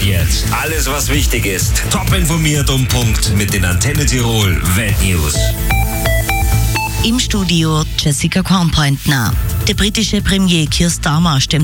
jetzt. Alles, was wichtig ist. Top informiert um Punkt mit den Antenne Tirol Weltnews. Im Studio Jessica Kornpointner. Der britische Premier Keir Starmer stimmt